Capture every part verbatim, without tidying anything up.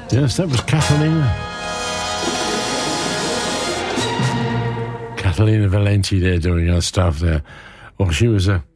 Yes, that was Catalina. Catalina Valenti there doing her stuff there. Well, she was a,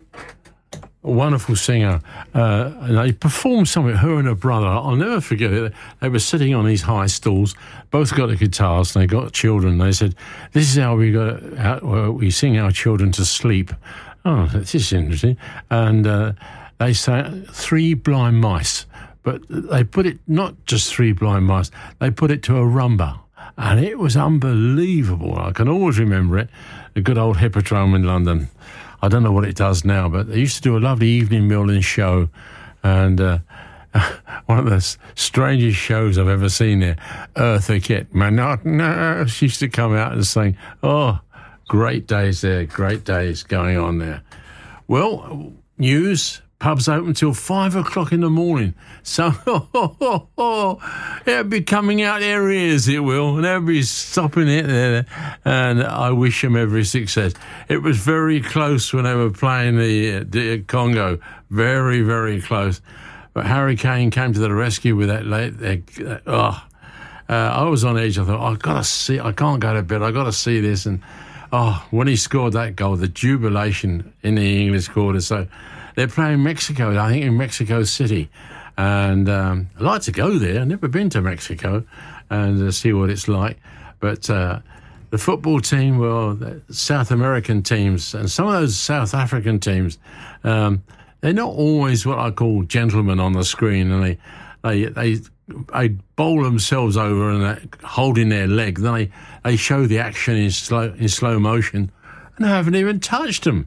a wonderful singer. Uh, and they performed something, her and her brother. I'll never forget it. They were sitting on these high stools, both got the guitars, and they got children. They said, this is how we got how, well, we sing our children to sleep. Oh, this is interesting. And uh, they sang Three Blind Mice. But they put it, not just Three Blind Mice, they put it to a rumba. And it was unbelievable. I can always remember it. The good old Hippodrome in London. I don't know what it does now, but they used to do a lovely evening Merlin show. And uh, one of the strangest shows I've ever seen there, Eartha Kitt. Man, she used to come out and sing. Oh, great days there, great days going on there. Well, news. Pubs open till five o'clock in the morning. So oh, oh, oh, oh, it'll be coming out their ears, it will. And they'll be stopping it there. And I wish them every success. It was very close when they were playing the, the Congo. Very, very close. But Harry Kane came to the rescue with that late. That, oh, uh, I was on edge. I thought, I've got to see, I can't go to bed. I've got to see this. And oh, when he scored that goal, the jubilation in the English quarter. So, they're playing Mexico, I think, in Mexico City. And um, I'd like to go there. I've never been to Mexico and uh, see what it's like. But uh, the football team, well, the South American teams, and some of those South African teams, um, they're not always what I call gentlemen on the screen. And they they they, they bowl themselves over and they're holding their leg. Then they, they show the action in slow, in slow motion. And I haven't even touched him.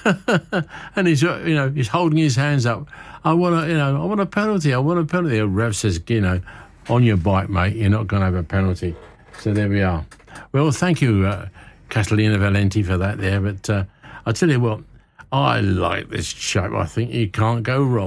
And he's, you know, he's holding his hands up. I want a, you know, I want a penalty. I want a penalty. The ref says, you know, on your bike, mate. You're not going to have a penalty. So there we are. Well, thank you, uh, Catalina Valenti, for that there. But uh, I tell you what, I like this show. I think you can't go wrong.